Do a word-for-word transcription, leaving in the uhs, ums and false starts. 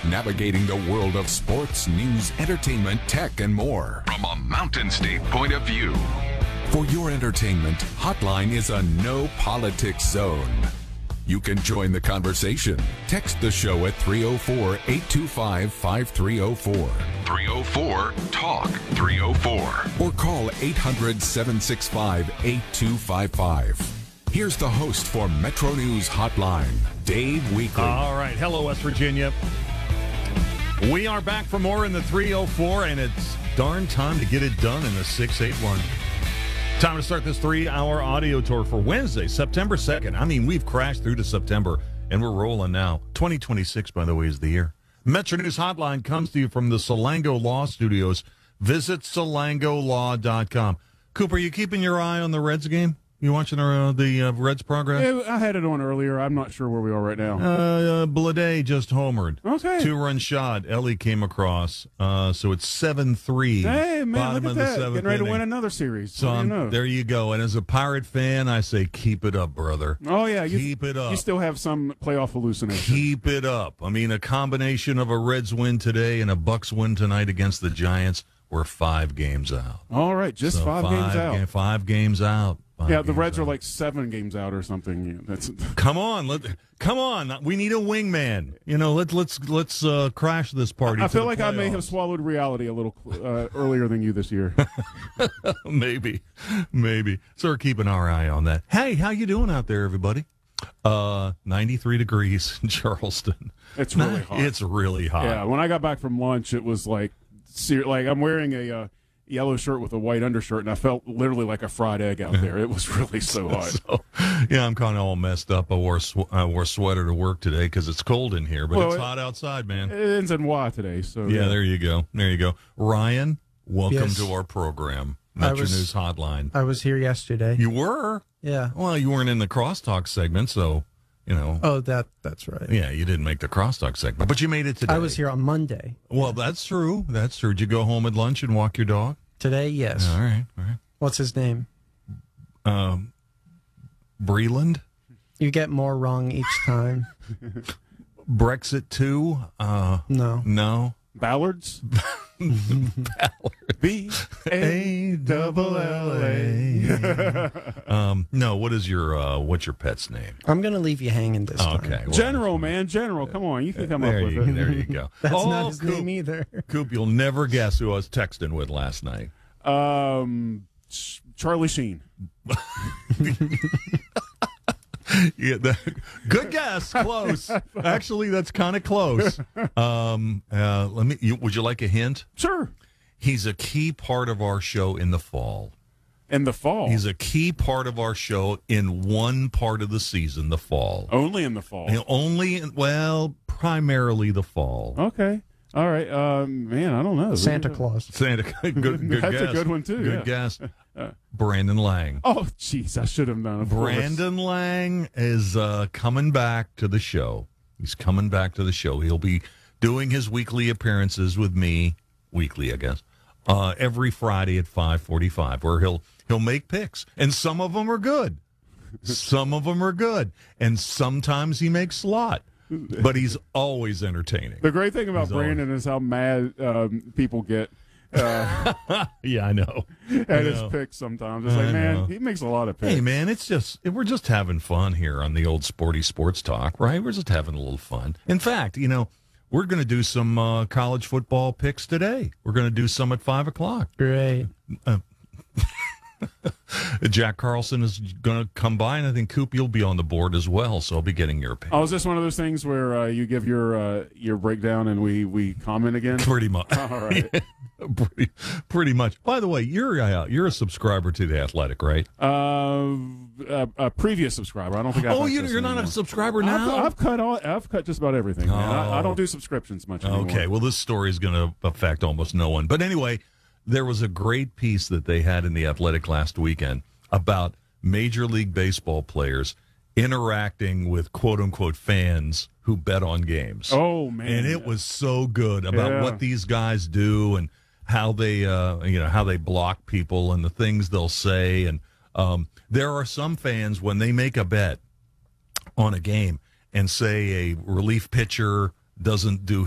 navigating the world of sports, news, entertainment, tech, and more from a Mountain State point of view. For your entertainment, Hotline is a no politics zone. You can join the conversation. Text the show at three oh four, eight two five, five three oh four. three oh four, talk three oh four. Or call eight hundred, seven six five, eight two five five. Here's the host for Metro News Hotline, Dave Weekley. All right. Hello, West Virginia. We are back for more in the three oh four, and it's darn time to get it done in the six eighty-one. Time to start this three-hour audio tour for Wednesday, September second. I mean, we've crashed through to September, and we're rolling now. twenty twenty-six, by the way, is the year. Metro News Hotline comes to you from the Salango Law Studios. Visit salango law dot com. Cooper, you keeping your eye on the Reds game? You watching uh, the uh, Reds progress? Yeah, I had it on earlier. I'm not sure where we are right now. Uh, uh, Blade just homered. Okay. Two-run shot. Ellie came across. Uh, so it's seven three. Hey, man, Bottom look of at the that. seventh Getting ready inning. to win another series. So What do um, you know? there you go. And as a Pirate fan, I say keep it up, brother. Oh, yeah. You, Keep it up. You still have some playoff hallucination. Keep it up. I mean, a combination of a Reds win today and a Bucks win tonight against the Giants. We're five games out. All right, just So five, games out. ga- five games out. Five yeah, the games Reds out. are like seven games out or something. Yeah, that's Come on, let come on. We need a wingman. You know, let's let's let's uh, crash this party. I to feel the like I may playoffs. have swallowed reality a little uh, earlier than you this year. maybe, maybe. So we're keeping our eye on that. Hey, how you doing out there, everybody? Uh, ninety-three degrees in Charleston. It's really hot. It's really hot. Yeah, when I got back from lunch, it was like, ser- like I'm wearing a uh, yellow shirt with a white undershirt, and I felt literally like a fried egg out there. It was really so hot. So, yeah, I'm kind of all messed up. I wore sw- I wore a sweater to work today because it's cold in here, but Well, it's it- hot outside, man. It ends in Y today, so Yeah, there you go. There you go. Ryan, welcome Yes. to our program, Metro was- News Hotline. I was here yesterday. You were? Yeah. Well, you weren't in the crosstalk segment, so, you know. Oh, that that's right. Yeah, you didn't make the crosstalk segment, but you made it today. I was here on Monday. Well, that's true. That's true. Did you go home at lunch and walk your dog? Today, yes. All right, all right. What's his name? Um, Breland? You get more wrong each time. Brexit two? Uh, No. no. Ballards. B A double L A. Um, no. What is your uh, what's your pet's name? I'm going to leave you hanging this Oh, time. okay. Well, General, man, General. Come on, you can come there up with you, it. There you go. That's oh, not his Coop, name either. Coop, you'll never guess who I was texting with last night. Um, Ch- Charlie Sheen. Yeah, that, good guess. Close. Actually, that's kind of close. Um, uh, let me. You, would you like a hint? Sure. He's a key part of our show in the fall. In the fall. He's a key part of our show in one part of the season, the fall. Only in the fall. And only, in, well, primarily the fall. Okay. All right. Um, man, I don't know. Santa Claus. Santa, good, good That's a guess. good one, too, Good yeah. guess. Brandon Lang. Oh, jeez, I should have known. Of course. Brandon Lang is uh, coming back to the show. He's coming back to the show. He'll be doing his weekly appearances with me, weekly, I guess, uh, every Friday at five forty-five, where he'll he'll make picks, and some of them are good. Some of them are good, and sometimes he makes slot, but he's always entertaining. The great thing about He's Brandon is how mad um, people get uh, Yeah, I know. at his picks sometimes. It's I like, man, know. he makes a lot of picks. Hey, man, it's just, we're just having fun here on the old Sporty Sports Talk, right? We're just having a little fun. In fact, you know, we're going to do some uh, college football picks today. We're going to do some at five o'clock. Great. Jack Carlson is going to come by, and I think, Coop, you'll be on the board as well, so I'll be getting your opinion. Oh, is this one of those things where uh, you give your uh, your breakdown and we, we comment again? Pretty much. All right. pretty, pretty much. By the way, you're uh, you're a subscriber to The Athletic, right? Uh, a, a previous subscriber. I don't think. I have Oh, you, access you're not anymore. a subscriber I've, now? I've cut all. I've cut just about everything. Man. I, I Oh. don't do subscriptions much anymore. Okay, well, this story is going to affect almost no one. But anyway, there was a great piece that they had in The Athletic last weekend about Major League Baseball players interacting with quote-unquote fans who bet on games. Oh, man. And it was so good about Yeah. what these guys do and how they, uh, you know, how they block people and the things they'll say. And um, there are some fans, when they make a bet on a game and say a relief pitcher doesn't do